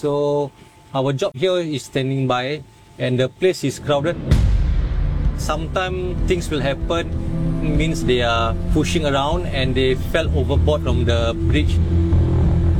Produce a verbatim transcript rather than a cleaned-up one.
So our job here is standing by, and the place is crowded. Sometimes things will happen, means they are pushing around and they fell overboard from the bridge.